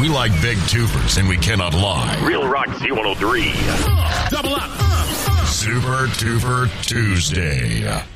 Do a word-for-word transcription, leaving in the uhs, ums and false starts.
We like big twofers, and we cannot lie. Real Rock Z one oh three. Double up. Super Twofer Tuesday.